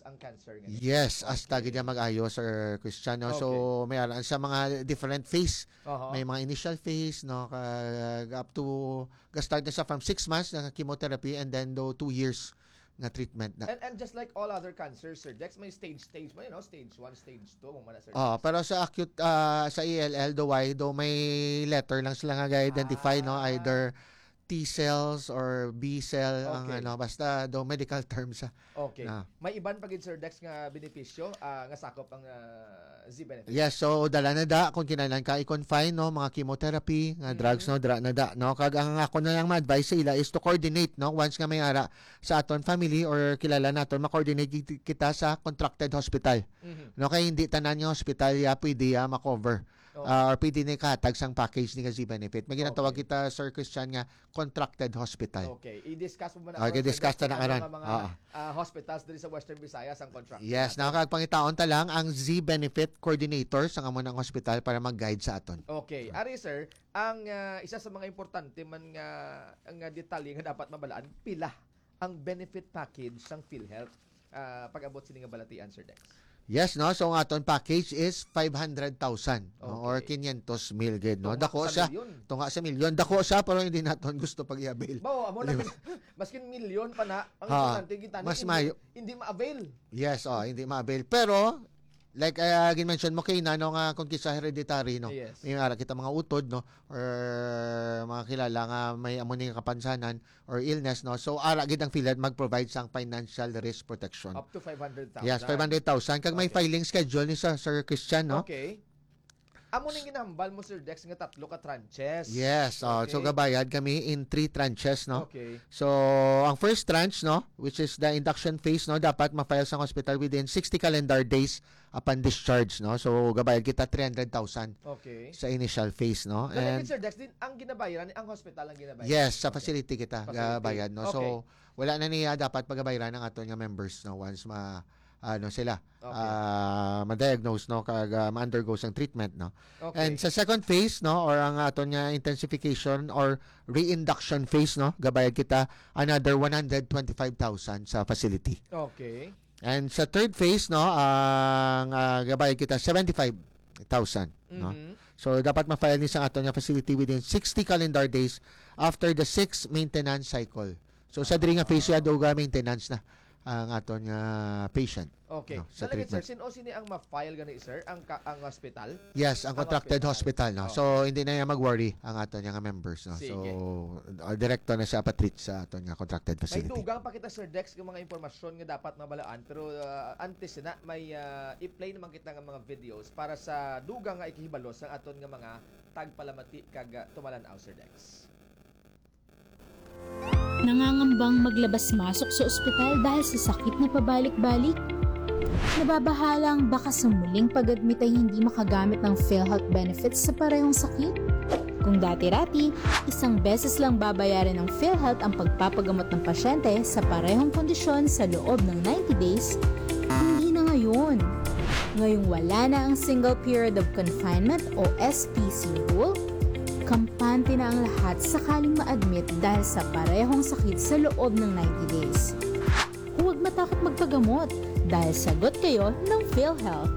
ang cancer nga. Yes, hasta gid mag-ayo Sir Christian, no? So Okay. may aran sa mga different phase. Oho. May mga initial phase, no, up to start na siya from 6 months na chemotherapy and then do 2 years na treatment na. And just like all other cancers, Sir Dex, may stage mo, stage 1, stage 2, mo na, Sir Oh, Dex. pero sa acute sa ELL do may letter lang sila nga identify, no, either T cells or B cell ang Okay. basta do medical terms Okay. na. May iban pagid, Sir Dex, nga benepisyo nga sakop ang Z-benefits. Yes, so dala na da kung kinahanglan ka i-confine, no, mga chemotherapy nga drugs, no, dra na da, no. Kag ang ako na lang ma-advise sa ila is to coordinate, no, once nga may ara sa aton family or kilala naton, ma-coordinate kita sa contracted hospital. No, kay hindi tanan nga hospital pwede ma-cover. Or pwede ni katag sang package ni Z benefit. May ginatawag kita, Sir Christian, nga contracted hospital. Okay, i-discuss mo muna Okay, discuss na karon. mga hospitals diri sa Western Visayas ang contract. Yes, nakakagpangitaon ta lang ang Z benefit coordinator sa amo ng hospital para mag-guide sa aton. Okay, ari sir, ang isa sa mga importante man nga ang detalye nga dapat mabalaan, pila ang benefit package sang PhilHealth pag-abot sini nga balatian, Sir Dex. Yes, no, so ang aton package is 500,000 no, or Okay. 500 mil gid, no. Tunga Dako sa siya. milyon. Tunga sa milyon. Dako siya pero hindi naton gusto pag-i-avail. Bao, amo na maskin milyon pa na ang Ha, importante kita mas hindi, mayo. hindi ma-avail. Yes, hindi ma-avail. Pero like gin-mention mo kay no nga kung kisa hereditary, no. Yes. May ara kita mga utod, no, or mga kilala nga may amo ning kapansanan or illness, no. So ara gid ang PhilHealth mag-provide sang financial risk protection. Up to 500,000. Yes, 500,000 kag may Okay. filing schedule ni Sir Christian, no. Okay. Amo ning ginahambal mo, Sir Dex, nga 3 ka tranches. Yes, Okay. so gabayad kami in 3 tranches, no. Okay. So, ang first tranche, no, which is the induction phase, no, dapat ma-file sa hospital within 60 calendar days upon discharge, no. So, gabayad kita 300,000 Okay. sa initial phase, no. And Sir Dex, din ang ginabayaran ang hospital ang ginabayaran. Yes, sa Okay. facility kita Facility. gabayad, no. Okay. So, wala na niya dapat pagabayaran ng aton nga members, no, once sila Okay. ma-diagnose, no, kag ma-undergo sang treatment, no. Okay. And sa second phase, no, or ang aton nga intensification or reinduction phase, no, gabayad kita another 125,000 sa facility. Okay. And sa third phase, no, ang gabayad kita 75,000, no. Mhm. So dapat ma-file ni sa aton nga facility within 60 calendar days after the 6th maintenance cycle. So sa diri nga phase ya duga maintenance na ang aton nga patient. Okay. No, sa Sa sir, treatment. sino ang ma-file gani, sir? Ang hospital? Yes, ang Ang contracted hospital. hospital, no. Okay. So hindi na niya mag-worry ang aton nga members, no. Sige. So direkto na siya patreat sa aton nga contracted May facility. dugang pa kita, Sir Dex, ng mga impormasyon nga dapat mabalaan, pero antes na may i-play naman kita ng mga videos para sa dugang nga ikihibalos ang aton nga mga tagpalamati kag tumalanaw, Sir Dex. Nangangambang maglabas-masok sa ospital dahil sa sakit na pabalik-balik? Nababahalang baka sa muling pag-admit ay hindi makagamit ng PhilHealth benefits sa parehong sakit? Kung dati-rati, isang beses lang babayaran ng PhilHealth ang pagpapagamot ng pasyente sa parehong kondisyon sa loob ng 90 days, hindi na ngayon. Ngayong wala na ang Single Period of Confinement o SPC rule, kampante na ang lahat sakaling ma-admit dahil sa parehong sakit sa loob ng 90 days. Huwag matakot magpagamot dahil sagot kayo ng PhilHealth.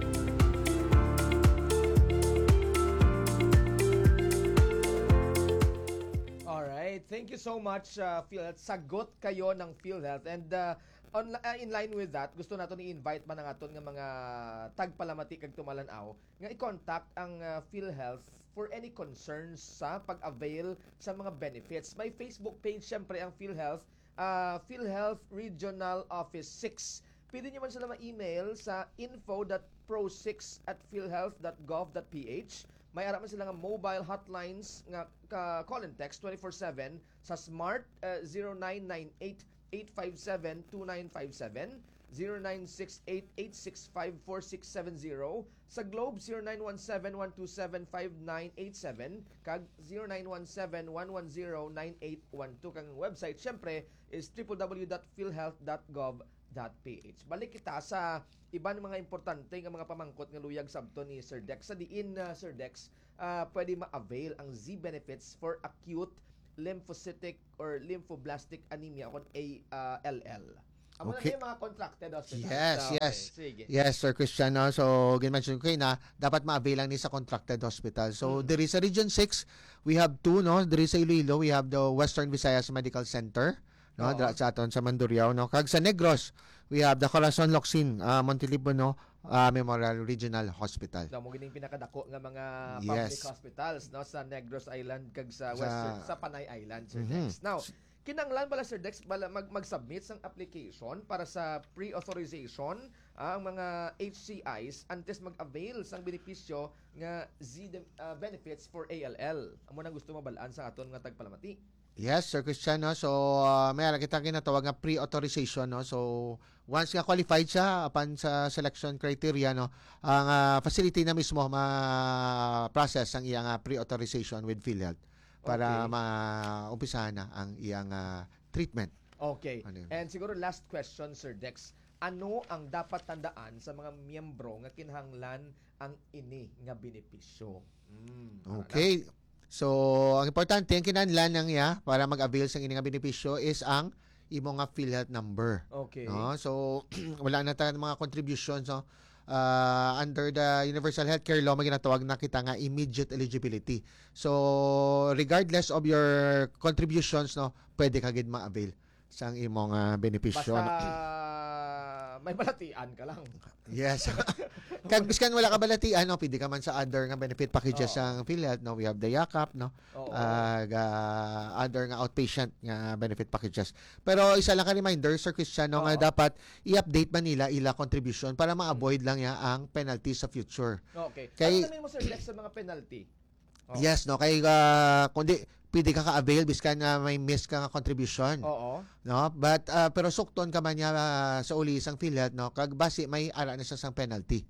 Alright, thank you so much, PhilHealth. Sagot kayo ng PhilHealth. And in line with that, gusto natin i-invite man ang aton nga mga tagpalamati kag tumalanaw nga i-contact ang PhilHealth for any concerns sa pag-avail sa mga benefits. May Facebook page syempre ang PhilHealth, PhilHealth Regional Office 6. Pwede nyo man sila ma-email sa info.pro6@philhealth.gov.ph. May ara man sila nga mobile hotlines nga call and text 24/7 sa Smart 0998-857-2957, 0968-865-4670, sa Globe 0917-127-5987, kag 0917-110-9812. Kang website syempre is www.philhealth.gov.ph. Balik kita sa iba ng mga importante nga mga pamangkot nga luyag sabto ni Sir Dex. Sa diin, Sir Dex, pwede ma-avail ang Z benefits for acute lymphocytic or lymphoblastic anemia o ALL. Amo Okay. na yung mga contracted hospitals. Yes, Okay, yes. Sige. Yes, Sir Christian. No? So, ginmention ko kayo na dapat ma-avail lang ni sa contracted hospital. So, there is sa Region 6, we have two, no? There is sa Iloilo, we have the Western Visayas Medical Center, no? Oo. Dra sa aton sa Mandurriao, no? Kag sa Negros, we have the Corazon Locsin, Montilipo, Memorial Regional Hospital. No, mo gining pinakadako nga mga Yes. public hospitals no sa Negros Island kag sa Sa- Western sa Panay Island, Sir Mhm. Dex. Now, kinanglan bala Sir Dex bala mag-submit sang application para sa pre-authorization ang mga HCIs antes mag-avail sang benepisyo nga benefits for ALL. Amo nang gusto mabalaan sa aton nga tagpalamati. Yes, Sir Christian, no? So, may ara kita kinatawag nga pre-authorization, no? So, once nga qualified siya upon sa selection criteria, no? Ang facility na mismo ma-process ang iyang pre-authorization with PhilHealth para Okay. maumpisahan na ang iyang treatment. Okay. Ano yun? And siguro last question, Sir Dex. Ano ang dapat tandaan sa mga miyembro nga kinahanglan ang ini nga benepisyo? Okay. So, ang importante, ang kinahanglan ng iya para mag-avail sa ining nga benepisyo is ang imo nga PhilHealth number. Okay. No? So, wala na tayong mga contributions, no? Under the Universal Healthcare Law, may ginatawag na kita nga immediate eligibility. So, regardless of your contributions, no, pwede ka gid ma-avail sa imong benepisyo. Basta may balatian ka lang. Yes. Kag biskan wala ka balatian, no, pwede ka man sa other nga benefit packages Oo. sa PhilHealth, no, we have the Yakap, no, Oo. other nga outpatient nga benefit packages. Pero isa lang ka reminder, Sir Christian, no, nga Oo. dapat i-update man nila ila contribution para ma-avoid lang ya ang penalty sa future. Okay. Kay- Ano namin mo, Sir Lex, sa mga penalty? Oo. Yes, no, kay kundi pwede ka ka-avail biskan nga may miss ka nga contribution, Oo. no, but pero sukton ka man niya sa uli isang PhilHealth, no, kag basi may ara na siya sang penalty.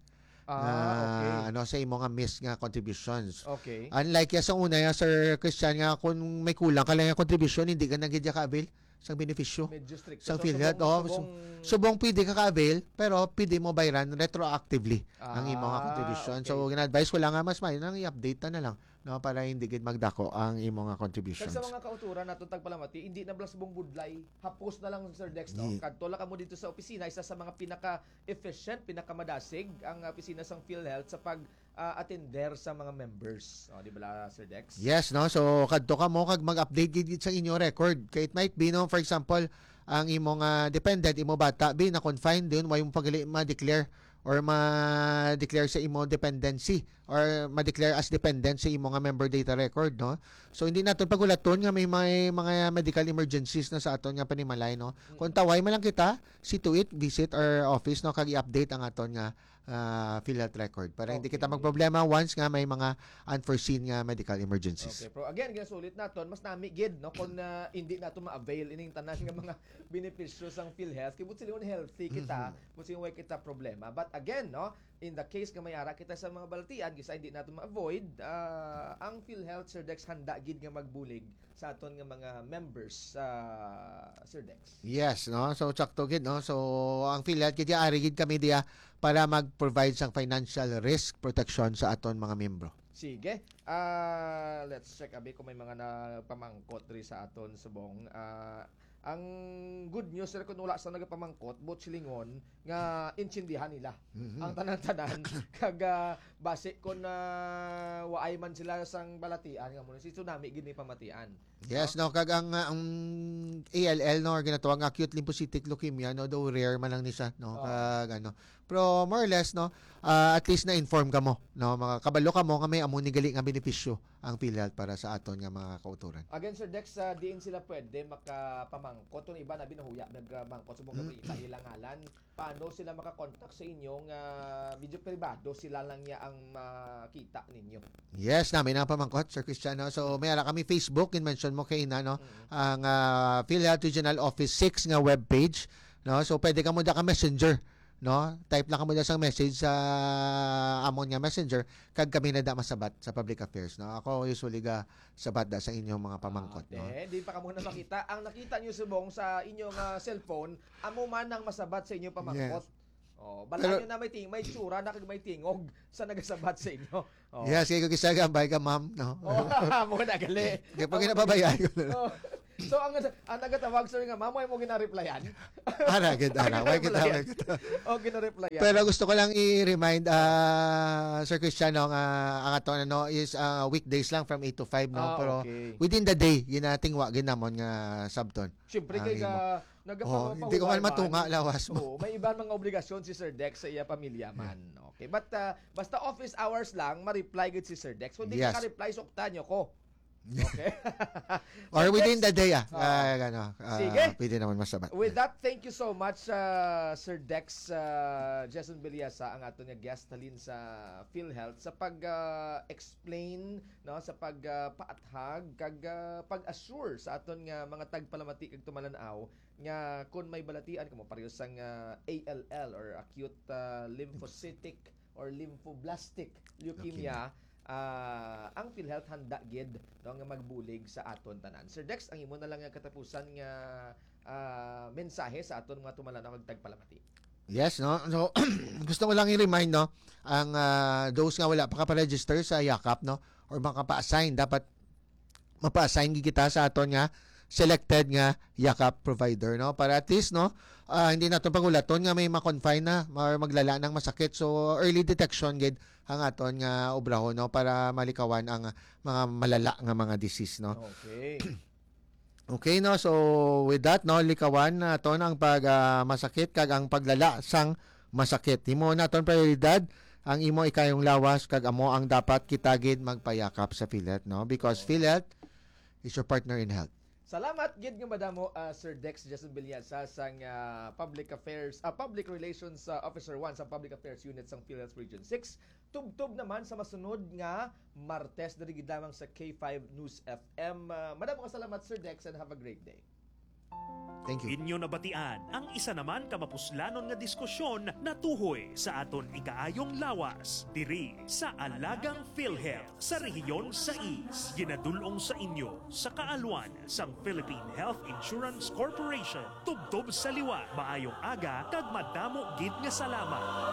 Okay. Ano sa imo nga miss nga contributions. Okay. Unlike ya sa una ya Sir Christian nga kung may kulang ka lang nga contribution hindi ka nang gidya ka-avail sang benepisyo. Medyo strict. Sa PhilHealth, Subong pwede ka ka-avail pero pwede mo bayaran retroactively ang imo nga contribution. So gina-advise ko lang nga mas may nang i-update na lang, no, para hindi gid magdako ang imo nga contributions. Kag sa mga kauturan naton tagpalamati, hindi na blas bong budlay, hapos na lang Sir Dex, no? Ye- Kadto lang kamo dito sa opisina, isa sa mga pinaka-efficient, pinakamadasig ang opisina sang PhilHealth sa pag-attender sa mga members. O, di ba, Sir Dex? Yes, no. So kadto ka mo kag mag-update gid sa inyo record. Kay it might be, no, for example, ang imong dependent imo bata be na confined din way mo pagali ma-declare or ma-declare sa imo dependency or ma-declare as dependent sa imo nga member data record, no. So hindi naton pagulaton nga may mga medical emergencies na sa aton nga panimalay, no. Kung taway man lang kita, see to it, visit our office, no, kag i-update ang aton nga PhilHealth record para hindi kita Okay. magproblema once nga may mga unforeseen nga medical emergencies. Okay, pero again, ginasulit naton, mas nami gid no kung hindi nato ma-avail ining tanan nga mga benepisyo sang PhilHealth kay buti silingon healthy kita, buti way kita problema. But again, no, in the case nga may ara kita sa mga balatian, gisa hindi nato ma-avoid ang PhilHealth Sir Dex handa gid nga magbulig sa aton nga mga members sa Sir Dex. Yes, no. So sakto gid, no. So ang PhilHealth gid ari gid kami diya para mag-provide sang financial risk protection sa aton mga miyembro. Sige. Let's check abi kung may mga nagpamangkot diri sa aton subong. Ang good news sir kung wala sa nagapamangkot, bot silingon nga intindihan nila ang tanan-tanan kag base kon waay man sila sang balatian nga mo si tsunami gid ni pamatian. Yes, no, kag ang ALL, no, or ginatawag nga acute lymphocytic leukemia, no, though rare man lang ni siya, no, kag ano. Pero more or less, no, at least na-inform ka mo, no, mga kabalo ka mo nga may amo ni gali nga benepisyo ang PhilHealth para sa aton nga mga kauturan. Again Sir Dex, diin sila pwede makapamangkot kung iba na binahuya nagmangkot sa mga ilang ngalan. Paano sila makakontak sa inyong video privado, sila lang niya ang makita ninyo. Yes, namin ang pamangkot, Sir Cristiano. So, may ara kami Facebook, in-mention mo kay na, no, ang PhilHealth Regional Office 6 nga webpage, no. So, pwede ka mo da ka messenger, no. Type lang ka mo da sang message sa amon nga messenger kag kami na da masabat sa public affairs, no. Ako usually ga sabat da sa inyong mga pamangkot, no. Di pa ka muna makita. Ang nakita nyo subong sa inyong cellphone, amo man ang masabat sa inyong pamangkot. Oh, bala nyo na may tsura na kag may tingog sa nagasabat sa inyo. Oh. Yes, kaya ko kisagambay ka, ma'am, no. Mo na gali. Kaya pag ginababayaan ko na. Oh. So ang nagatawag sir nga mamoy mo gina-replyan. Ara gid ara. Why kita. O gina-replyan. Pero gusto ko lang i-remind Sir Cristiano ang ato is weekdays lang from 8 to 5 no, pero okay. within the day ginatingwa ginamon nga sabton. Siyempre kay Hindi ko man matunga lawas mo. May ibang mga obligasyon si Sir Dex sa iya pamilya man. Okay. But basta office hours lang ma-reply gid si Sir Dex. Kung di Yes. ka reply suktan nyo ko. Okay. Or within the day Sige. pwede naman masabat. With that, thank you so much Sir Dex Jason Villasa ang ato nga guest halin sa PhilHealth sa pag-explain no sa pagpaathag kag pag-assure sa aton nga mga tagpalamati kag tumalanaw nga kung may balatian kamo pareho sang ALL or acute lymphocytic or lymphoblastic leukemia. Ang PhilHealth handa gid no nga magbulig sa aton tanan. Sir Dex, ang imo na lang nga katapusan nga mensahe sa aton mga tumalanaw kag tagpalamati. Yes, no. So gusto ko lang i-remind no ang those nga wala pa ka-register sa Yakap no or maka-assign dapat mapa-assign kita sa aton nga selected nga Yakap provider no para at least no hindi nato pangulaton nga may ma-confine na or maglala ng masakit. So early detection gid ang aton nga obrahon no para malikawan ang mga malala nga mga disease no. Okay. Okay no, so with that no likawan naton ang pag masakit kag ang paglala sang masakit. Imo naton prioridad ang imo ikayong lawas kag amo ang dapat kitagid magpayakap sa PhilHealth no because PhilHealth is your partner in health. Salamat gid nga madamo Sir Dex Jason Villasa sang Public Relations Officer 1 sa Public Affairs Unit sang PhilHealth Region 6. Tubtob naman sa masunod nga Martes diri gid lamang sa K5 News FM. Madamo salamat Sir Dex and have a great day. Thank you. Inyo nabatian ang isa naman kamapuslanon nga diskusyon na tuhoy sa aton ikaayong lawas diri sa Alagang PhilHealth sa rehiyon 6 ginadulong sa inyo sa kaalwan sang Philippine Health Insurance Corporation. Tubtob sa liwa, maayong aga kag madamo gid nga salamat.